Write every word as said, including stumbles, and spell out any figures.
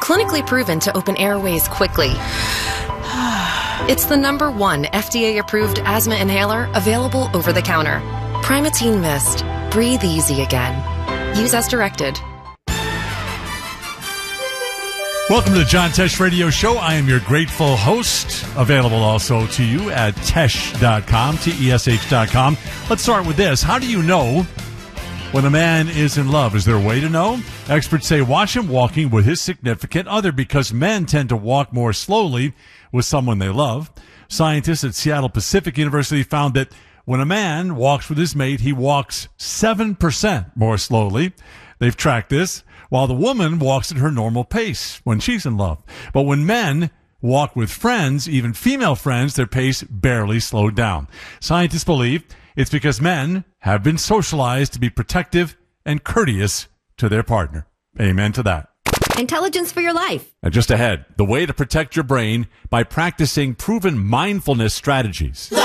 Clinically proven to open airways quickly. It's the number one F D A-approved asthma inhaler available over the counter. Primatene Mist. Breathe easy again. Use as directed. Welcome to the John Tesh Radio Show. I am your grateful host. Available also to you at tesh dot com, T E S H dot com. Let's start with this. How do you know when a man is in love? Is there a way to know? Experts say watch him walking with his significant other because men tend to walk more slowly with someone they love. Scientists at Seattle Pacific University found that when a man walks with his mate, he walks seven percent more slowly. They've tracked this, while the woman walks at her normal pace when she's in love. But when men walk with friends, even female friends, their pace barely slowed down. Scientists believe it's because men have been socialized to be protective and courteous to their partner. Amen to that. Intelligence for your life. And just ahead, the way to protect your brain by practicing proven mindfulness strategies.